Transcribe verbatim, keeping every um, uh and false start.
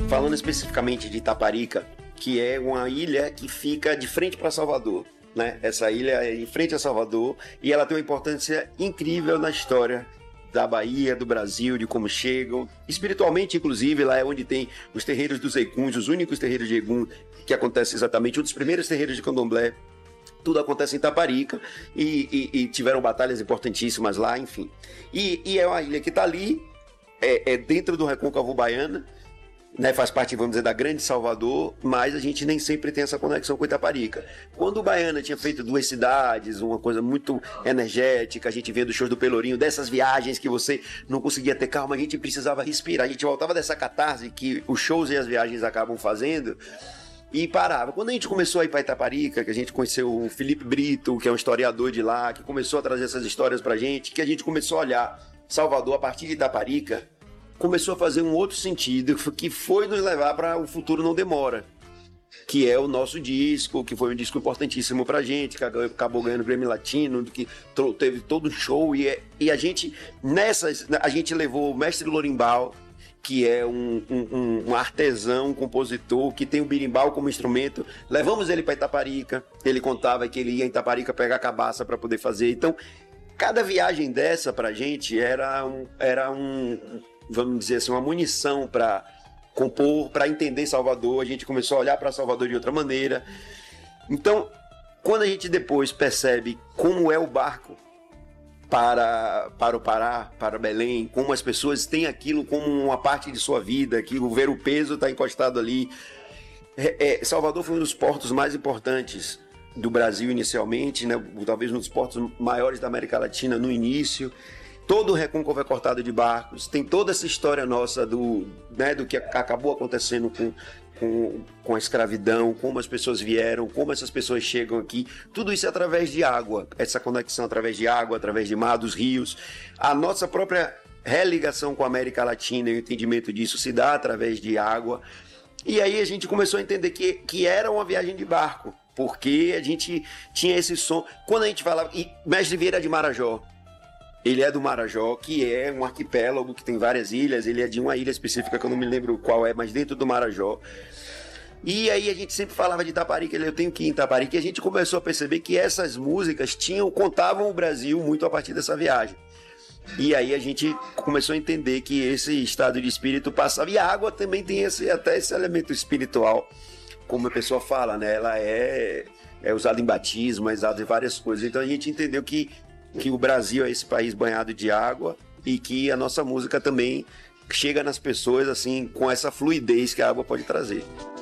Falando especificamente de Itaparica, que é uma ilha que fica de frente para Salvador, né? Essa ilha é em frente a Salvador e ela tem uma importância incrível na história da Bahia, do Brasil, de como chegam. Espiritualmente, inclusive, lá é onde tem os terreiros dos Eguns, os únicos terreiros de Egum que acontece exatamente, um dos primeiros terreiros de Candomblé. Tudo acontece em Itaparica e, e, e tiveram batalhas importantíssimas lá, enfim. E, e é uma ilha que está ali, é, é dentro do Recôncavo Baiana, né, faz parte, vamos dizer, da grande Salvador, mas a gente nem sempre tem essa conexão com Itaparica. Quando o Baiana tinha feito duas cidades, uma coisa muito energética, a gente via do show do Pelourinho, dessas viagens que você não conseguia ter calma, a gente precisava respirar, a gente voltava dessa catarse que os shows e as viagens acabam fazendo e parava. Quando a gente começou a ir para Itaparica, que a gente conheceu o Felipe Brito, que é um historiador de lá, que começou a trazer essas histórias pra gente, que a gente começou a olhar Salvador a partir de Itaparica, começou a fazer um outro sentido, que foi nos levar para O Futuro Não Demora, que é o nosso disco, que foi um disco importantíssimo pra gente, que acabou ganhando o Grammy Latino, que teve todo um show, e, é, e a gente, nessas, a gente levou o mestre Lorimbal, que é um, um, um artesão, um compositor, que tem o birimbau como instrumento, levamos ele para Itaparica, ele contava que ele ia em Itaparica pegar cabaça para poder fazer, então, cada viagem dessa pra gente era um, era um vamos dizer assim, uma munição para compor, para entender Salvador. A gente começou a olhar para Salvador de outra maneira. Então, quando a gente depois percebe como é o barco para, para o Pará, para Belém, como as pessoas têm aquilo como uma parte de sua vida, que o ver o peso está encostado ali. É, é, Salvador foi um dos portos mais importantes do Brasil inicialmente, né? Talvez um dos portos maiores da América Latina no início. Todo o Recôncavo é cortado de barcos, tem toda essa história nossa do, né, do que acabou acontecendo com, com, com a escravidão, como as pessoas vieram, como essas pessoas chegam aqui, tudo isso é através de água, essa conexão através de água, através de mar, dos rios, a nossa própria religação com a América Latina e o entendimento disso se dá através de água, e aí a gente começou a entender que, que era uma viagem de barco, porque a gente tinha esse som, quando a gente falava, e Mestre Vieira de Marajó, ele é do Marajó, que é um arquipélago que tem várias ilhas, ele é de uma ilha específica que eu não me lembro qual é, mas dentro do Marajó. E aí a gente sempre falava de Itaparica, eu tenho que ir em Itaparica, e a gente começou a perceber que essas músicas tinham, contavam o Brasil muito a partir dessa viagem. E aí a gente começou a entender que esse estado de espírito passava, e a água também tem esse, até esse elemento espiritual, como a pessoa fala, né? Ela é, é usada em batismo, é usada em várias coisas. Então a gente entendeu que que o Brasil é esse país banhado de água e que a nossa música também chega nas pessoas assim com essa fluidez que a água pode trazer.